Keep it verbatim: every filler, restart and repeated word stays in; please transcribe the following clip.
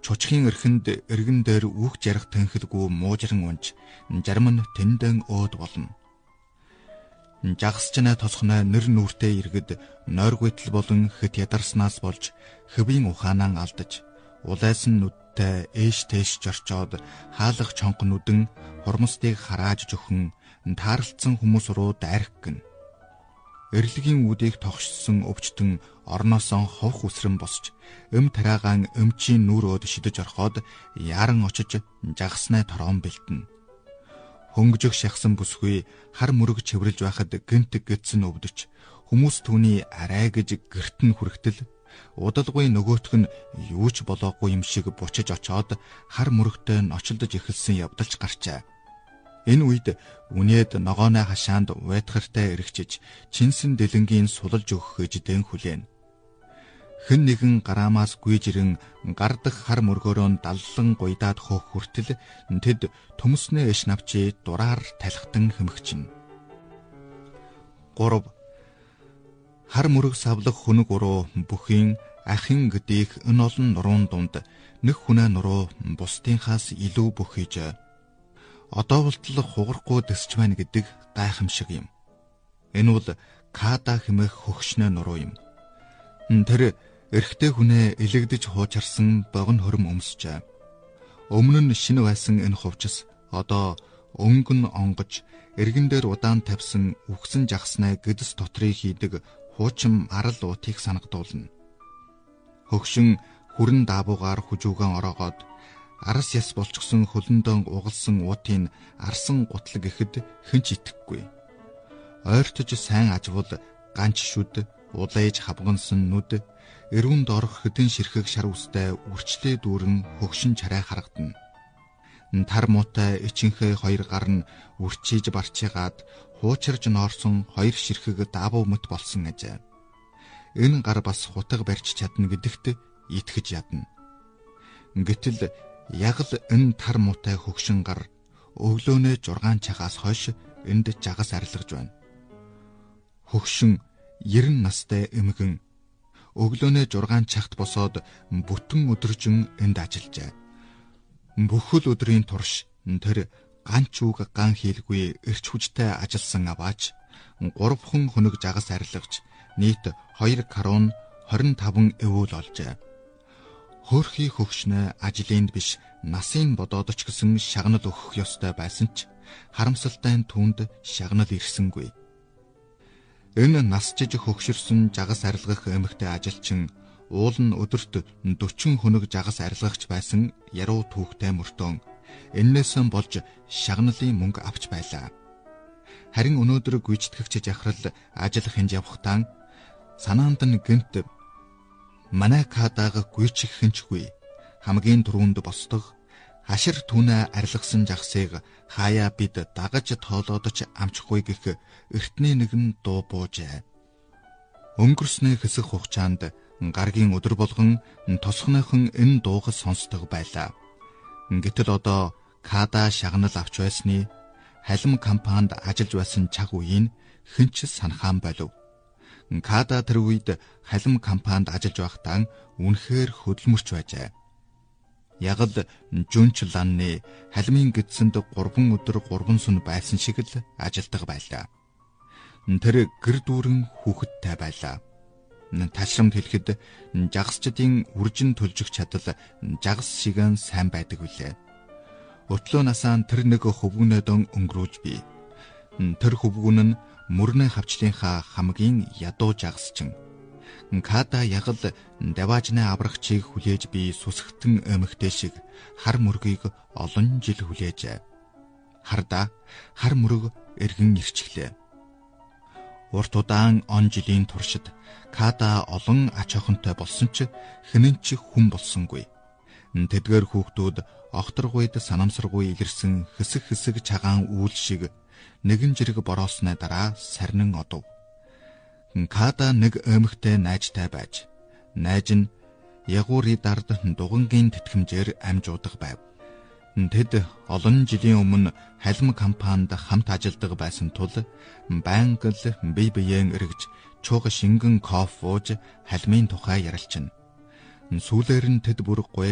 Чучгийн эрхэнд эргэн дээр үг жарах тэнхэлгүй муужран унж, зарим нь тэндэн өөд болно. Жагсчнаа тосхноо нэр нүртэй иргэд нойргойтл болон хит ядарснаас болж хөвийн ухаанаа алдаж, улайсан нүдтэй ээш тэш жорчоод хаалх чонх нүдэн хормостыг харааж жөхөн тааралцсан хүмүүс руу дайрах гин. Эрлэгийн үдийг тогшсон өвчтөн орноосоо ховх үсрэн босч, эм тараагаан өмчийн нүрөөд шидэж орхоод яран очиж жагснаа тороон бэлтэн. Хөнгөжөх шахсан бүсгүй хар мөрөг чиврэлж байхад гинт гидсэн өвдөж, хүмүүс түүний арай гэж гэрт нь хүрхтэл удалгүй нөгөөх нь юу ч болоогүй юм шиг бучиж очоод хар мөрөгтэй ночилдож эхэлсэн явдалч гарчаа. Энэ үед үнээд ногооны хашаанд уйтгартай эргэжиж чинсэн дэлэнгийн сулалж өгөх гэж дэн хүлээн. Хэн нэгэн гараамаас гүйжирэн гардах хар мөргөөрөө даллан гуйдаад хөөх хүртэл тэд төмснөө эш навчи дураар талхтан хэмхчин. гурав. Хар мөрөг савлах хүнэг уруу бүхийн ахин гэдгийг энэ олон нуруунд дунд нэг хүнээ нуруу бусдынхаас илүү бүх хийж одоо болтол хугарахгүй дэсч байна гэдэг гайхамшиг юм. Энэ бол Када хэмээх хөгшнөө нуруу юм. Тэр эрэгтэй хүнээ элэгдэж хуучарсан богино хором өмсчээ. Өмнө нь шинэ байсан энэ хувцас одоо өнгөн онгож эргэн дээр удаан тавьсан үхсэн жагснаа гэдэс дотрыг хийдэг хуучин арал уутыг санагдуулна. Хөгшин хүрэн даабуугаар хүжүүгэн ороогоод арас яс болчихсон хөлөндөө угалсан уутын арсан гутлаг ихэд хэнч итгэхгүй. Ойртож сайн ажвал ганч шүд, улайж хавгансан нүд, эрүүнд орох хэдэн ширхэг шар үстэй үрчлээ дүүрэн хөгшин чарай харагдана. Тар муутай ичинхээ хоёр гар нь үрчиж барчигаад хуучирж ноорсон хоёр ширхэг даабуу мэт болсон ажээ. Энэ гар бас хутаг барьж чадна гэдэгт итгэж ядна. Гэтэл яг л энэ тар муутай хөгшин гар өглөөнөө жургаан чагаас хойш энд жагас арилгаж байна. Хөгшин ерөн настай эмгэн өглөөнөө жургаан чагт босоод бүтэн өдржин энд ажиллажээ. Бүхэл өдрийн турш тэр ганч үг ган хийлгүй эрч хүчтэй ажилласан аваач гуравхан хоног жагас арилгаж нийт хоёр карун хорин таван эвүүл олжээ. Хөөрхий хөгшнөө ажлынд биш насын бодоод ч гэсэн шагнал өгөх ёстой байсан ч харамсалтай түүнд шагнал ирсэнгүй. Энэ насчиж хөгшөрсөн жагас арилгах эмэгтэй ажилчин уул нь өдөрт дөрвөн хоног жагас арилгагч байсан яруу түүхтэй мөртөө эннээсэн болж шагналын мөнгө авч байлаа. Харин өнөөдөр гүйцэтгэгч жахрал ажил хинж явхтаа санаанд нь гэнт манай Кадаага гүйчих хинчгүй хамгийн түрүүнд босдог хашир түүнээ арилгасан жагсыг хаяа бид дагаж тоолоод ч амжихгүй гэх эртний нэгэн дуу буужээ. Өнгөрсний хэсэг хугацаанд гаргийн өдөр болгон тосхныхон энэ дууг сонсдог байлаа. Гэтэл одоо Када шагнал авч байсны халим компанид ажиллаж байсан цаг үеийн хинч санахаан болов. Када тэр үед халим компанид ажиллаж байхдаа үнэхээр хөдөлмөрч байжээ. Яг л Жүнч Ланны халимын гидсэнд гурван өдөр гурван сүн байсан шиг л ажилдаг байлаа. Тэр гэр дүүрэн хүүхэдтэй байлаа. Ташрамд хэлэхэд жагсчдын үржин төлжих чадал жагс шигэн сайн байдаг үлээ. Өтлөө насаа тэр нэг хөвгүнөдөн өнгөрүүлж бий. Тэр хөвгүн нь мөрнө хавчлынхаа хамгийн ядуу жагсчин. Када яг л даваажны аврагчийг хүлээж бий сүсгтэн эмэгтэй шиг хар мөргийг олон жил хүлээжээ. Хардаа хар мөрөг эргэн ирчихлээ. Урт удаан он жилийн туршид Када олон ач охинтой болсон ч хинэн ч хүн болсонгүй. Тэдгээр хүүхдүүд огторгүйд санамсаргүй илэрсэн хэсэг хэсэг чагаан үүл шиг нэгэн жирэг бороосны дараа сарнин одов. Када нэг эмэгтэй найзтай байж, найз нь ягуурын дард дугангийн тэтгэмжээр амжуудаг байв. Тэд олон жилийн өмнө халим компанид хамт ажилладаг байсан тул байнга л бие биеэн эргэж чууга шингэн кофе ууж халимын тухай ярилцсан. Сүүлээр нь тэд бүр